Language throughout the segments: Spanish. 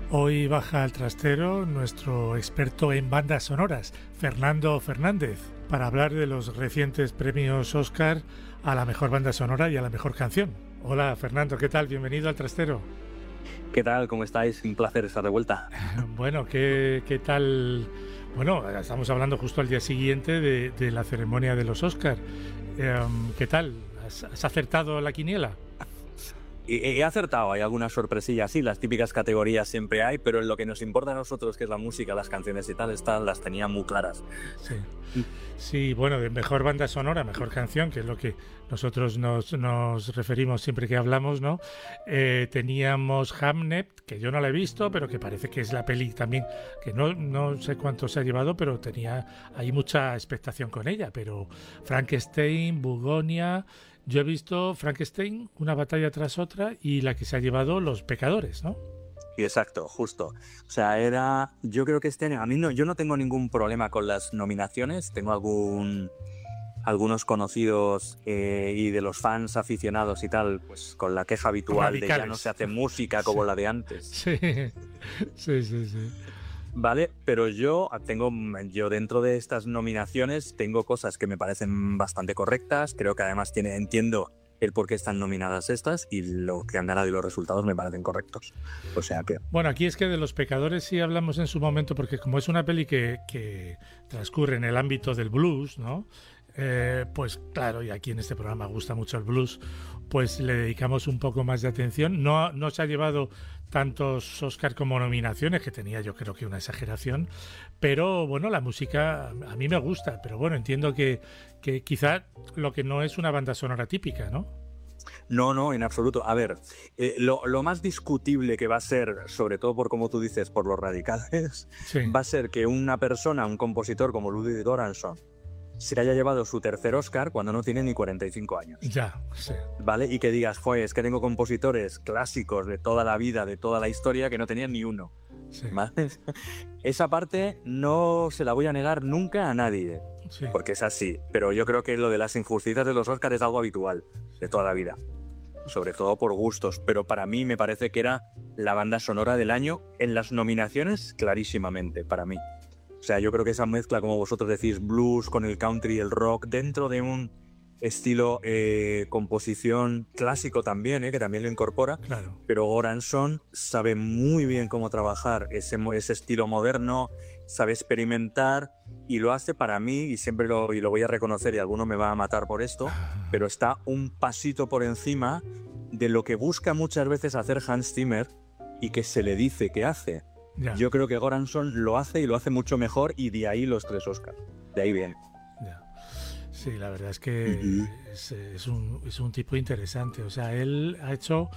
Hoy baja al trastero nuestro experto en bandas sonoras, Fernando Fernández, para hablar de los recientes premios Oscar a la mejor banda sonora y a la mejor canción. Hola Fernando, ¿qué tal? Bienvenido al trastero. ¿Qué tal? ¿Cómo estáis? Un placer estar de vuelta. Bueno, ¿qué tal? Bueno, estamos hablando justo al día siguiente de la ceremonia de los Oscar. ¿Qué tal? ¿Has acertado la quiniela? He acertado, hay algunas sorpresillas, sí, las típicas categorías siempre hay, pero en lo que nos importa a nosotros, que es la música, las canciones y tal, estas las tenía muy claras. Sí, bueno, de mejor banda sonora, mejor canción, que es lo que nosotros nos referimos siempre que hablamos, ¿no? Teníamos Hamnet, que yo no la he visto, pero que parece que es la peli también, que no sé cuánto se ha llevado, pero hay mucha expectación con ella, pero Frankenstein, Bugonia... Yo he visto Frankenstein, una batalla tras otra, y la que se ha llevado Los Pecadores, ¿no? Exacto, justo. O sea, yo creo que este año, yo no tengo ningún problema con las nominaciones, tengo algunos conocidos y de los fans aficionados y tal, pues con la queja habitual radicales. De ya no se hace música como la de antes. Sí. Vale, pero yo dentro de estas nominaciones tengo cosas que me parecen bastante correctas, creo que además entiendo el por qué están nominadas estas y lo que han ganado y los resultados me parecen correctos. O sea que... Bueno, aquí es que de Los Pecadores sí hablamos en su momento, porque como es una peli que transcurre en el ámbito del blues, ¿no? Pues claro, y aquí en este programa gusta mucho el blues, pues le dedicamos un poco más de atención. No se ha llevado tantos Oscar como nominaciones, que tenía yo creo que una exageración, pero bueno, la música a mí me gusta, pero bueno, entiendo que quizá lo que no es una banda sonora típica, ¿no? No, en absoluto. A ver, lo más discutible que va a ser, sobre todo por como tú dices, por los radicales, sí. Va a ser que un compositor como Ludwig Göransson, se haya llevado su tercer Oscar cuando no tiene ni 45 años. Ya, sí. ¿Vale? Y que digas, es que tengo compositores clásicos de toda la vida, de toda la historia, que no tenían ni uno. Sí. ¿Vale? Esa parte no se la voy a negar nunca a nadie, sí. Porque es así. Pero yo creo que lo de las injusticias de los Oscars es algo habitual de toda la vida. Sobre todo por gustos. Pero para mí me parece que era la banda sonora del año en las nominaciones, clarísimamente, para mí. O sea, yo creo que esa mezcla, como vosotros decís, blues con el country y el rock, dentro de un estilo composición clásico también, que también lo incorpora, claro. Pero Göransson sabe muy bien cómo trabajar ese estilo moderno, sabe experimentar y lo hace para mí, y siempre lo voy a reconocer y alguno me va a matar por esto, pero está un pasito por encima de lo que busca muchas veces hacer Hans Zimmer y que se le dice que hace. Ya. Yo creo que Göransson lo hace y lo hace mucho mejor, y de ahí los 3 Oscars. De ahí viene. Ya. Sí, la verdad es que es un tipo interesante. O sea, él ha hecho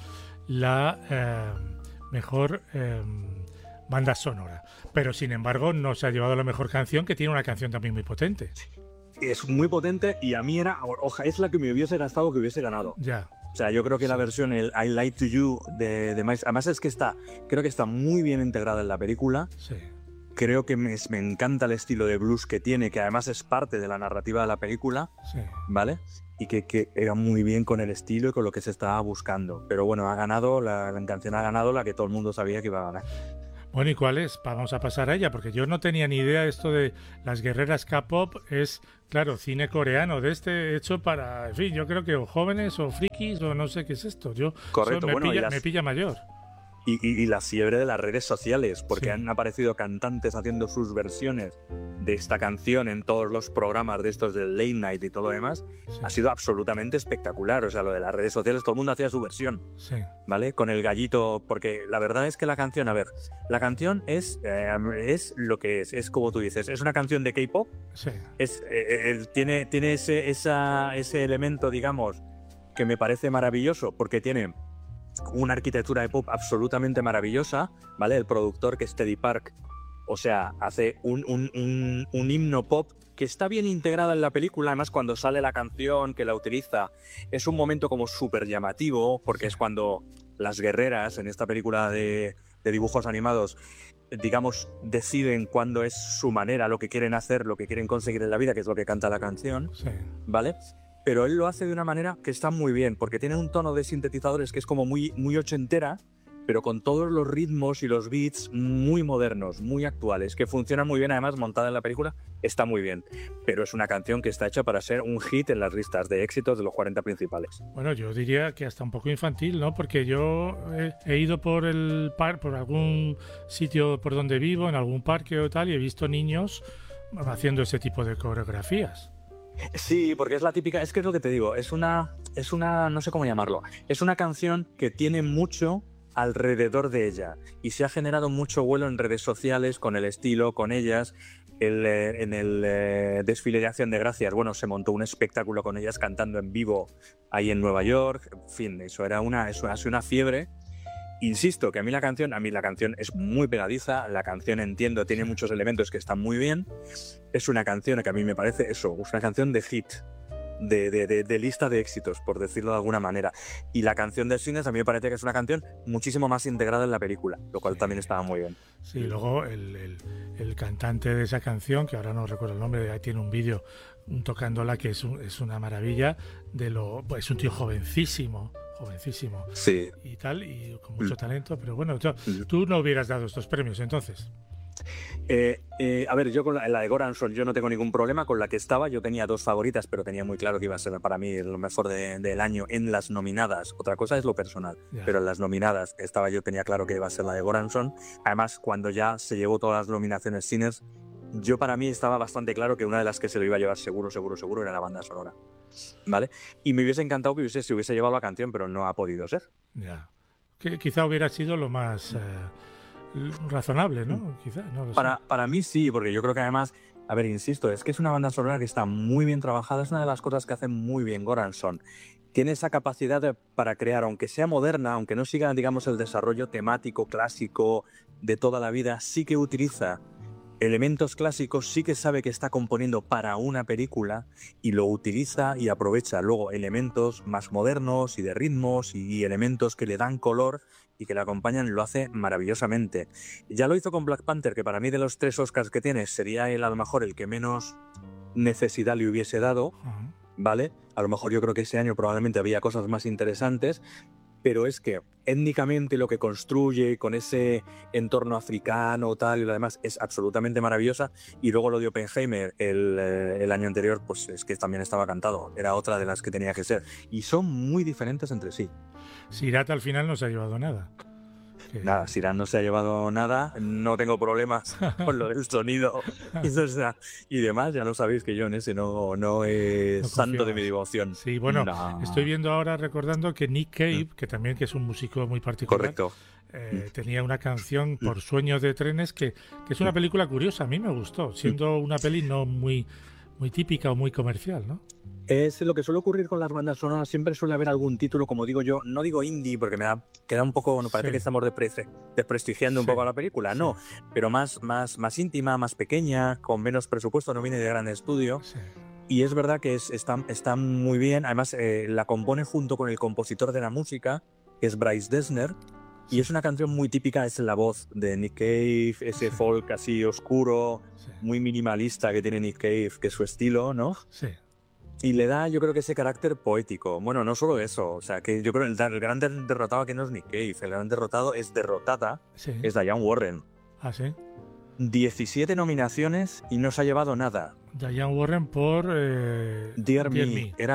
la mejor banda sonora, pero sin embargo no se ha llevado la mejor canción, que tiene una canción también muy potente. Es muy potente y a mí es la que me hubiese gastado, que hubiese ganado. Ya. O sea, yo creo que la versión, el I Lied to You de Miles, además es que creo que está muy bien integrada en la película. Sí. Creo que me encanta el estilo de blues que tiene, que además es parte de la narrativa de la película, sí. ¿Vale? Y que era muy bien con el estilo y con lo que se estaba buscando. Pero bueno, la canción ha ganado la que todo el mundo sabía que iba a ganar. Bueno, ¿y cuál es? Vamos a pasar a ella, porque yo no tenía ni idea. Esto de las guerreras K-pop es, claro, cine coreano de hecho para, en fin, yo creo que o jóvenes o frikis o no sé qué es esto. Correcto, me pilla mayor. Y la fiebre de las redes sociales, porque sí. Han aparecido cantantes haciendo sus versiones de esta canción en todos los programas de estos del Late Night y todo lo demás. Sí. Ha sido absolutamente espectacular. O sea, lo de las redes sociales, todo el mundo hacía su versión, sí. ¿Vale? Con el gallito, porque la verdad es que la canción, la canción es lo que es como tú dices, es una canción de K-pop, sí. Tiene ese elemento, digamos, que me parece maravilloso, porque tiene una arquitectura de pop absolutamente maravillosa, ¿vale? El productor, que es Teddy Park, o sea, hace un himno pop que está bien integrado en la película. Además, cuando sale la canción que la utiliza, es un momento como súper llamativo, porque es cuando las guerreras en esta película de dibujos animados, digamos, deciden cuándo es su manera, lo que quieren hacer, lo que quieren conseguir en la vida, que es lo que canta la canción, sí. ¿Vale? Pero él lo hace de una manera que está muy bien, porque tiene un tono de sintetizadores que es como muy, muy ochentera, pero con todos los ritmos y los beats muy modernos, muy actuales, que funcionan muy bien, además montada en la película está muy bien, pero es una canción que está hecha para ser un hit en las listas de éxitos de los 40 principales. Bueno, yo diría que hasta un poco infantil, ¿no? Porque yo he ido por por algún sitio por donde vivo, en algún parque o tal, y he visto niños haciendo ese tipo de coreografías. Sí, porque es la típica, es que es lo que te digo, es una, no sé cómo llamarlo, es una canción que tiene mucho alrededor de ella y se ha generado mucho vuelo en redes sociales con el estilo, con ellas. En el desfile de Acción de Gracias, bueno, se montó un espectáculo con ellas cantando en vivo ahí en Nueva York. En fin, eso ha sido una fiebre. Insisto que a mí la canción es muy pegadiza, la canción entiendo, tiene muchos elementos que están muy bien. Es una canción que a mí me parece eso, es una canción de hit, de lista de éxitos, por decirlo de alguna manera. Y la canción de Sinners a mí me parece que es una canción muchísimo más integrada en la película, lo cual también estaba muy bien. Sí, luego el cantante de esa canción, que ahora no recuerdo el nombre, ahí tiene un vídeo tocándola que es una maravilla, es un tío jovencísimo Sí. y tal, y con mucho talento, pero bueno, tú no hubieras dado estos premios entonces. A ver, yo con la de Goranson yo no tengo ningún problema. Con la que estaba yo tenía dos favoritas, pero tenía muy claro que iba a ser para mí lo mejor del año en las nominadas. Otra cosa es lo personal, pero en las nominadas yo tenía claro que iba a ser la de Goranson. Además, cuando ya se llevó todas las nominaciones Sinners, yo para mí estaba bastante claro que una de las que se lo iba a llevar seguro era la banda sonora, ¿vale? Y me hubiese encantado que se hubiese llevado la canción, pero no ha podido ser. Ya. Que quizá hubiera sido lo más razonable, ¿no? Quizá, no lo sé. Para mí sí, porque yo creo que además, a ver, insisto, es que es una banda sonora que está muy bien trabajada, es una de las cosas que hace muy bien Goranson. Tiene esa capacidad para crear, aunque sea moderna, aunque no siga, digamos, el desarrollo temático, clásico de toda la vida, sí que utiliza elementos clásicos, sí que sabe que está componiendo para una película y lo utiliza y aprovecha luego elementos más modernos y de ritmos y elementos que le dan color y que le acompañan, lo hace maravillosamente. Ya lo hizo con Black Panther, que para mí de los 3 Oscars que tiene sería él a lo mejor el que menos necesidad le hubiese dado, ¿vale? A lo mejor yo creo que ese año probablemente había cosas más interesantes, pero es que étnicamente lo que construye con ese entorno africano tal y lo demás es absolutamente maravillosa. Y luego lo de Oppenheimer el año anterior, pues es que también estaba cantado, era otra de las que tenía que ser, y son muy diferentes entre sí. Sirat al final no se ha llevado nada. Nada, Sirat no se ha llevado nada, no tengo problemas con lo del sonido y demás, ya lo sabéis que yo en ese no es santo de mi devoción. Sí, bueno, estoy viendo ahora, recordando que Nick Cave, que es un músico muy particular, correcto, tenía una canción por Sueños de trenes, que es una película curiosa, a mí me gustó, siendo una peli no muy típica o muy comercial, ¿no? Es lo que suele ocurrir con las bandas sonoras, siempre suele haber algún título, como digo yo, no digo indie porque queda un poco, parece que estamos desprestigiando un poco a la película, no, pero más íntima, más pequeña, con menos presupuesto, no viene de gran estudio. Sí. Y es verdad que está muy bien, además la compone junto con el compositor de la música, que es Bryce Dessner, y es una canción muy típica, es la voz de Nick Cave, ese folk así oscuro, muy minimalista que tiene Nick Cave, que es su estilo, ¿no? Sí. Y le da, yo creo que ese carácter poético. Bueno, no solo eso, o sea, que yo creo que el gran derrotado aquí no es Nick Cave, el gran derrotado es derrotada, es Diane Warren. Ah, sí. 17 nominaciones y no se ha llevado nada. Diane Warren por Dear Me. Era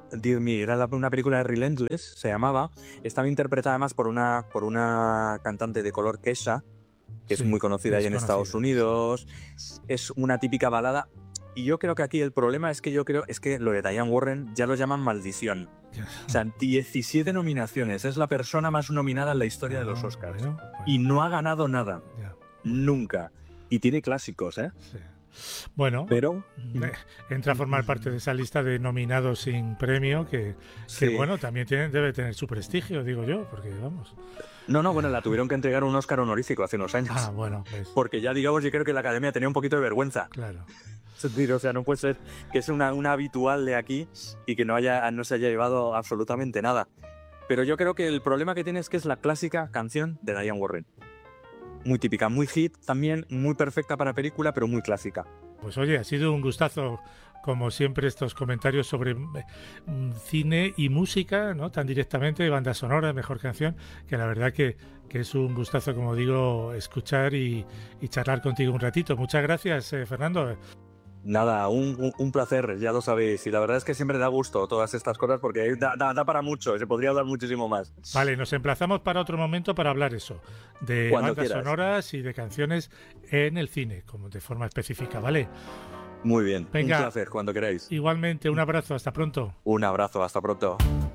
una película de Relentless, se llamaba. Estaba interpretada además por una cantante de color Kesha, que es muy conocida ahí en Estados Unidos. Es una típica balada. Y yo creo que aquí el problema es que lo de Diane Warren ya lo llaman maldición. O sea, 17 nominaciones. Es la persona más nominada en la historia de los Oscars. Bueno. Y no ha ganado nada. Nunca. Y tiene clásicos, ¿eh? Sí. Bueno, pero entra a formar parte de esa lista de nominados sin premio que bueno, también debe tener su prestigio, digo yo, porque vamos. Bueno, la tuvieron que entregar un Oscar honorífico hace unos años. Ah, bueno, pues. Porque ya digamos, yo creo que la Academia tenía un poquito de vergüenza. Claro. O sea, no puede ser que es una habitual de aquí y que no se haya llevado absolutamente nada. Pero yo creo que el problema que tiene es que es la clásica canción de Diane Warren. Muy típica, muy hit también, muy perfecta para película, pero muy clásica. Pues oye, ha sido un gustazo como siempre, estos comentarios sobre cine y música, ¿no? Tan directamente, banda sonora, mejor canción, que la verdad que es un gustazo, como digo, escuchar y charlar contigo un ratito. Muchas gracias, Fernando. Nada, un placer, ya lo sabéis. Y la verdad es que siempre da gusto todas estas cosas porque da para mucho, se podría hablar muchísimo más. Vale, nos emplazamos para otro momento para hablar eso, de Cuando bandas quieras. sonoras y de canciones en el cine, como de forma específica, ¿vale? Muy bien, Venga, un placer, cuando queráis. igualmente, un abrazo, hasta pronto. Un abrazo, hasta pronto.